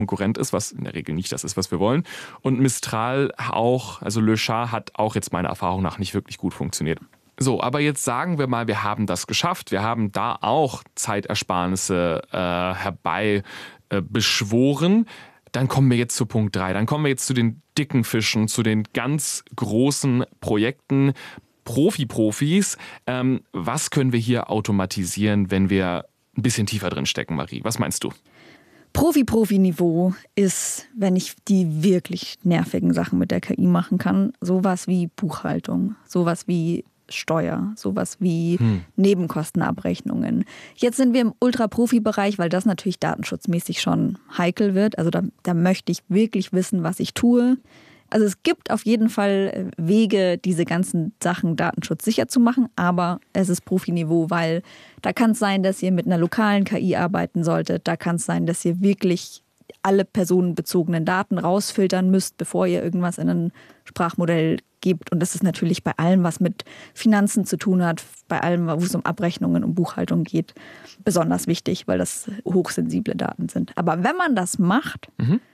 Konkurrent ist, was in der Regel nicht das ist, was wir wollen. Und Mistral auch, also Le Chat hat auch jetzt meiner Erfahrung nach nicht wirklich gut funktioniert. So, aber jetzt sagen wir mal, wir haben das geschafft. Wir haben da auch Zeitersparnisse herbei beschworen. Dann kommen wir jetzt zu Punkt 3. Dann kommen wir jetzt zu den dicken Fischen, zu den ganz großen Projekten. Profis. Was können wir hier automatisieren, wenn wir ein bisschen tiefer drin stecken, Marie? Was meinst du? Profi-Niveau ist, wenn ich die wirklich nervigen Sachen mit der KI machen kann, sowas wie Buchhaltung, sowas wie Steuer, sowas wie Nebenkostenabrechnungen. Jetzt sind wir im Ultra-Profi-Bereich, weil das natürlich datenschutzmäßig schon heikel wird. Also da möchte ich wirklich wissen, was ich tue. Also es gibt auf jeden Fall Wege, diese ganzen Sachen datenschutzsicher zu machen, aber es ist Profiniveau, weil da kann es sein, dass ihr mit einer lokalen KI arbeiten solltet. Da kann es sein, dass ihr wirklich alle personenbezogenen Daten rausfiltern müsst, bevor ihr irgendwas in ein Sprachmodell gebt. Und das ist natürlich bei allem, was mit Finanzen zu tun hat, bei allem, wo es um Abrechnungen, um Buchhaltung geht, besonders wichtig, weil das hochsensible Daten sind. Aber wenn man das macht,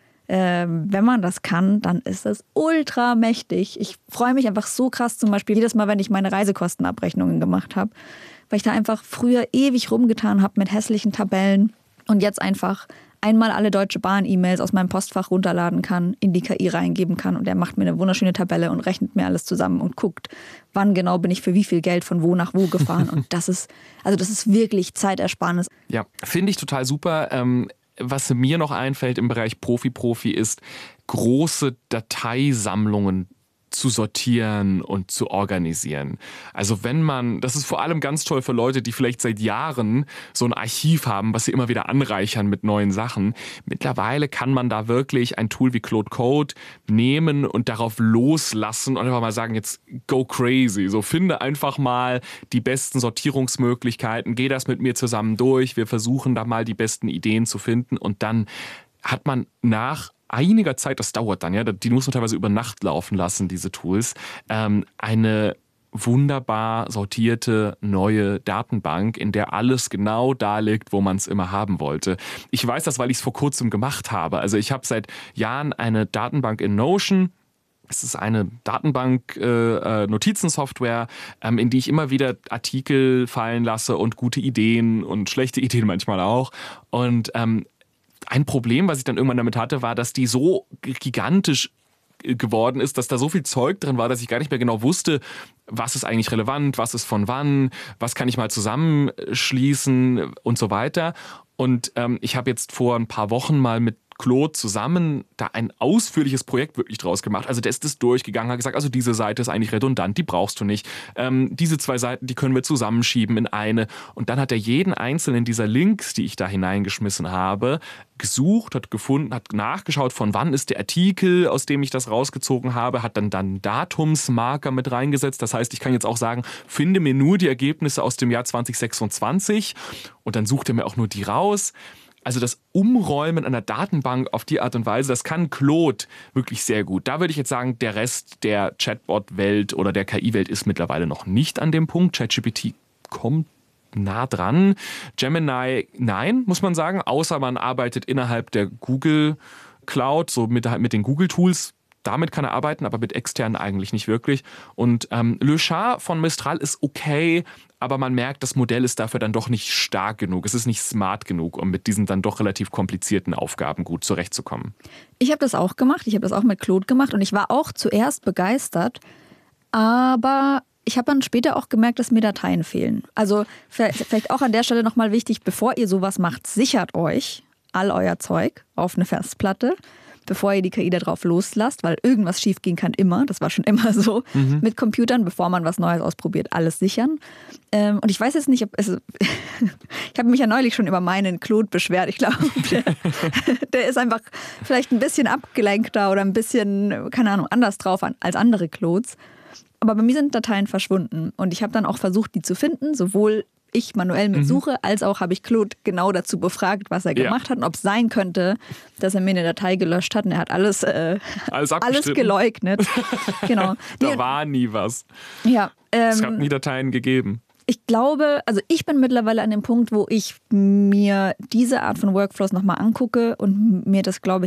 wenn man das kann, dann ist das ultra mächtig. Ich freue mich einfach so krass zum Beispiel jedes Mal, wenn ich meine Reisekostenabrechnungen gemacht habe, weil ich da einfach früher ewig rumgetan habe mit hässlichen Tabellen und jetzt einfach einmal alle Deutsche Bahn-E-Mails aus meinem Postfach runterladen kann, in die KI reingeben kann und er macht mir eine wunderschöne Tabelle und rechnet mir alles zusammen und guckt, wann genau bin ich für wie viel Geld von wo nach wo gefahren. Und das ist wirklich Zeitersparnis. Ja, finde ich total super. Was mir noch einfällt im Bereich Profi ist, große Dateisammlungen zu sortieren und zu organisieren. Also das ist vor allem ganz toll für Leute, die vielleicht seit Jahren so ein Archiv haben, was sie immer wieder anreichern mit neuen Sachen. Mittlerweile kann man da wirklich ein Tool wie Claude Code nehmen und darauf loslassen und einfach mal sagen, jetzt go crazy. So, finde einfach mal die besten Sortierungsmöglichkeiten, geh das mit mir zusammen durch, wir versuchen da mal die besten Ideen zu finden und dann hat man nach einiger Zeit, das dauert dann, ja, die muss man teilweise über Nacht laufen lassen, diese Tools, eine wunderbar sortierte neue Datenbank, in der alles genau da liegt, wo man es immer haben wollte. Ich weiß das, weil ich es vor kurzem gemacht habe. Also ich habe seit Jahren eine Datenbank in Notion. Es ist eine Datenbank-Notizensoftware, in die ich immer wieder Artikel fallen lasse und gute Ideen und schlechte Ideen manchmal auch. Und ein Problem, was ich dann irgendwann damit hatte, war, dass die so gigantisch geworden ist, dass da so viel Zeug drin war, dass ich gar nicht mehr genau wusste, was ist eigentlich relevant, was ist von wann, was kann ich mal zusammenschließen und so weiter. Und ich habe jetzt vor ein paar Wochen mal mit Claude zusammen da ein ausführliches Projekt wirklich draus gemacht. Also der ist das durchgegangen, hat gesagt, also diese Seite ist eigentlich redundant, die brauchst du nicht. Diese 2 Seiten, die können wir zusammenschieben in eine. Und dann hat er jeden einzelnen dieser Links, die ich da hineingeschmissen habe, gesucht, hat gefunden, hat nachgeschaut, von wann ist der Artikel, aus dem ich das rausgezogen habe, hat dann Datumsmarker mit reingesetzt. Das heißt, ich kann jetzt auch sagen, finde mir nur die Ergebnisse aus dem Jahr 2026 und dann sucht er mir auch nur die raus. Also das Umräumen einer Datenbank auf die Art und Weise, das kann Claude wirklich sehr gut. Da würde ich jetzt sagen, der Rest der Chatbot-Welt oder der KI-Welt ist mittlerweile noch nicht an dem Punkt. ChatGPT kommt nah dran. Gemini, nein, muss man sagen, außer man arbeitet innerhalb der Google Cloud, so mit den Google-Tools. Damit kann er arbeiten, aber mit externen eigentlich nicht wirklich. Und Le Chat von Mistral ist okay, aber man merkt, das Modell ist dafür dann doch nicht stark genug. Es ist nicht smart genug, um mit diesen dann doch relativ komplizierten Aufgaben gut zurechtzukommen. Ich habe das auch gemacht. Ich habe das auch mit Claude gemacht und ich war auch zuerst begeistert, aber ich habe dann später auch gemerkt, dass mir Dateien fehlen. Also vielleicht auch an der Stelle nochmal wichtig, bevor ihr sowas macht, sichert euch all euer Zeug auf eine Festplatte, bevor ihr die KI da drauf loslasst, weil irgendwas schiefgehen kann immer. Das war schon immer so mit Computern, bevor man was Neues ausprobiert, alles sichern. Und ich weiß jetzt nicht, ich habe mich ja neulich schon über meinen Claude beschwert. Ich glaube, der ist einfach vielleicht ein bisschen abgelenkter oder ein bisschen, keine Ahnung, anders drauf als andere Claudes. Aber bei mir sind Dateien verschwunden und ich habe dann auch versucht, die zu finden, sowohl ich manuell mit Suche, als auch habe ich Claude genau dazu befragt, was er gemacht hat und ob es sein könnte, dass er mir eine Datei gelöscht hat und er hat alles geleugnet. Genau. Da war nie was. Ja, es hat nie Dateien gegeben. Ich glaube, also ich bin mittlerweile an dem Punkt, wo ich mir diese Art von Workflows nochmal angucke und mir das, glaube